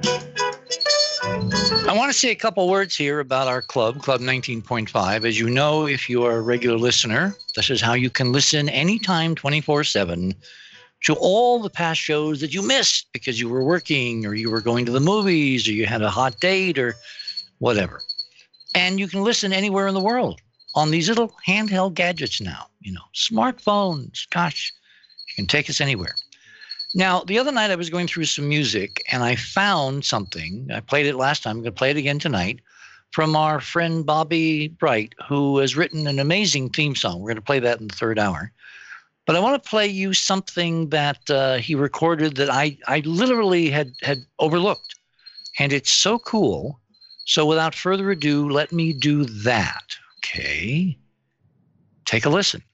I want to say a couple words here about our club, Club 19.5. As you know, if you are a regular listener, this is how you can listen anytime 24/7 to all the past shows that you missed because you were working or you were going to the movies or you had a hot date or whatever. And you can listen anywhere in the world on these little handheld gadgets now, smartphones. Gosh, you can take us anywhere. Now, the other night I was going through some music and I found something. I played it last time. I'm going to play it again tonight from our friend Bobby Bright, who has written an amazing theme song. We're going to play that in the third hour. But I want to play you something that he recorded that I literally had overlooked. And it's so cool. So without further ado, let me do that. Okay. Take a listen.